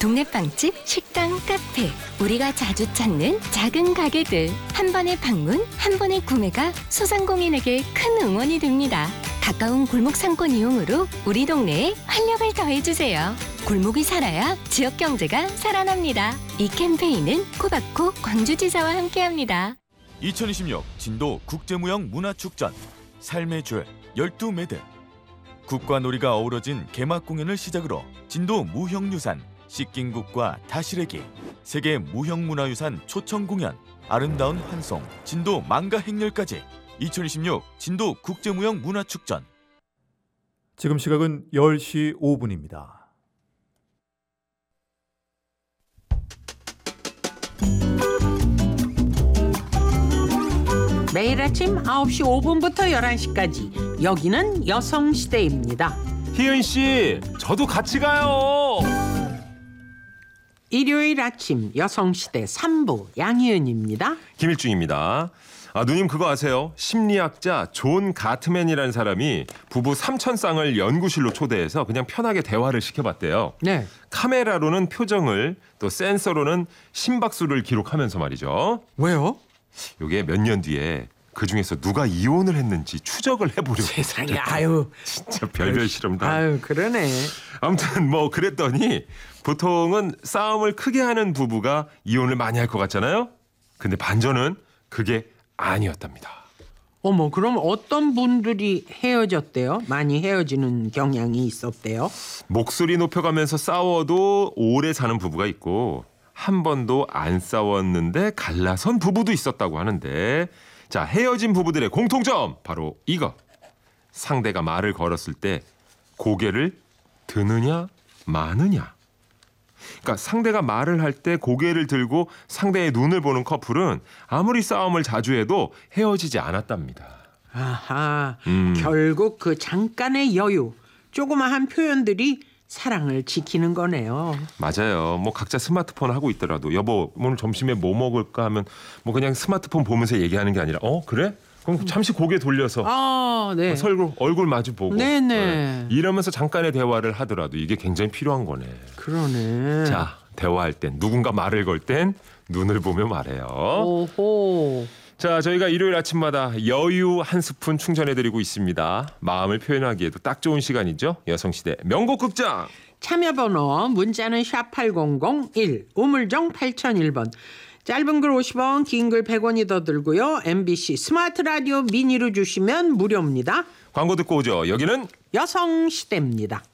동네 빵집, 식당, 카페, 우리가 자주 찾는 작은 가게들. 한 번의 방문, 한 번의 구매가 소상공인에게 큰 응원이 됩니다. 가까운 골목 상권 이용으로 우리 동네에 활력을 더해주세요. 골목이 살아야 지역 경제가 살아납니다. 이 캠페인은 코바코 광주지사와 함께합니다. 2026 진도 국제무형 문화축전 삶의 줄 12매듭 국과 놀이가 어우러진 개막 공연을 시작으로 진도 무형유산 씻긴국과 다시래기 세계 무형문화유산 초청 공연 아름다운 환송 진도 망가 행렬까지 2026 진도 국제무형 문화축전. 지금 시각은 10시 5분입니다. 매일 아침 9시 5분부터 11시까지 여기는 여성시대입니다. 희은씨, 저도 같이 가요. 일요일 아침 여성시대 3부 양희은입니다. 김일중입니다. 누님 그거 아세요? 심리학자 존 가트맨이라는 사람이 부부 3,000쌍을 연구실로 초대해서 그냥 편하게 대화를 시켜봤대요. 네. 카메라로는 표정을 또 센서로는 심박수를 기록하면서 말이죠. 왜요? 요게 몇 년 뒤에 그중에서 누가 이혼을 했는지 추적을 해보려고. 세상에 아유. 진짜 별별 실험다. 아유 그러네. 아무튼 뭐 그랬더니 보통은 싸움을 크게 하는 부부가 이혼을 많이 할 것 같잖아요. 근데 반전은 그게 아니었답니다. 어머 그럼 어떤 분들이 헤어졌대요? 많이 헤어지는 경향이 있었대요? 목소리 높여가면서 싸워도 오래 사는 부부가 있고 한 번도 안 싸웠는데 갈라선 부부도 있었다고 하는데, 자, 헤어진 부부들의 공통점 바로 이거. 상대가 말을 걸었을 때 고개를 드느냐 마느냐. 그러니까 상대가 말을 할 때 고개를 들고 상대의 눈을 보는 커플은 아무리 싸움을 자주 해도 헤어지지 않았답니다. 아하, 결국 그 잠깐의 여유, 조그마한 표현들이 사랑을 지키는 거네요. 맞아요. 뭐 각자 스마트폰 하고 있더라도 여보 오늘 점심에 뭐 먹을까 하면 뭐 그냥 스마트폰 보면서 얘기하는 게 아니라 그래? 그럼 잠시 고개 돌려서 네. 얼굴 마주 보고 네네. 이러면서 잠깐의 대화를 하더라도 이게 굉장히 필요한 거네. 그러네. 자, 대화할 땐 누군가 말을 걸 땐 눈을 보며 말해요. 오호. 자, 저희가 일요일 아침마다 여유 한 스푼 충전해드리고 있습니다. 마음을 표현하기에도 딱 좋은 시간이죠. 여성시대 명곡극장. 참여번호 문자는 샵8001 우물정 8001번. 짧은 글 50원, 긴 글 100원이 더 들고요. MBC 스마트 라디오 미니로 주시면 무료입니다. 광고 듣고 오죠. 여기는 여성시대입니다.